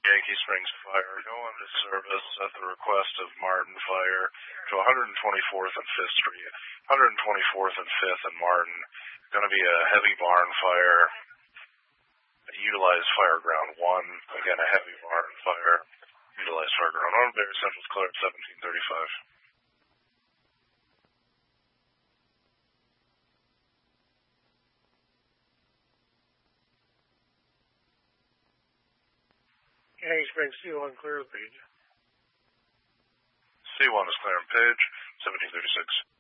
Yankee Springs Fire, go into service at the request of Martin Fire to 124th and 5th Street. 124th and 5th and Martin. Going to be a heavy barn fire. Utilize Fireground 1. Again, a heavy barn fire. Utilize Fireground 1. Barry Central's clear at 1735. Yankee Springs C1 clear the page. C1 is clear on page 1736.